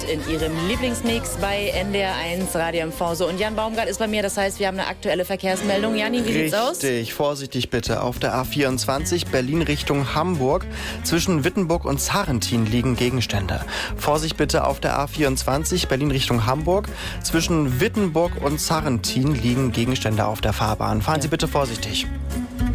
in Ihrem Lieblingsmix bei NDR1 Radio MV. So, und Jan Baumgart ist bei mir, das heißt, wir haben eine aktuelle Verkehrsmeldung. Janni, wie sieht's aus? Richtig, vorsichtig bitte. Auf der A24 Berlin Richtung Hamburg. Zwischen Wittenburg und Sarrentin liegen Gegenstände. Vorsicht bitte auf der A24 Berlin Richtung Hamburg. Zwischen Wittenburg und Sarrentin liegen Gegenstände auf der Fahrbahn. Fahren Sie bitte vorsichtig.